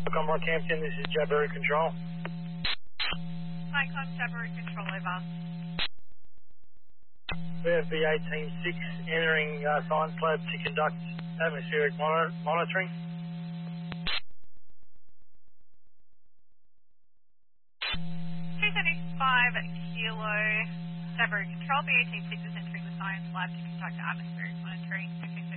Commonwealth Campton, this is Jabiru Control. Hi, I'm Jabiru Control, over. We have B186 entering science lab to conduct atmospheric monitoring. 275 kilo, Jabiru Control, B186 is entering the science lab to conduct atmospheric monitoring.